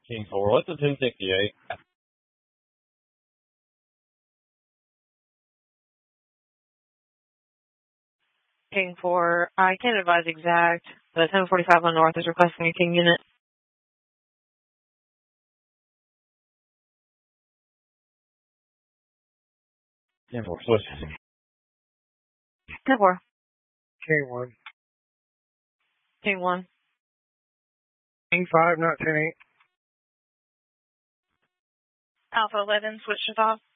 King 4, what's the 1068? King 4, I can't advise exact, but 1045 on North is requesting a King unit. King 4, switch. King 4. King 1. King 1. King 5, not 10-8. Alpha 11, switch to 5.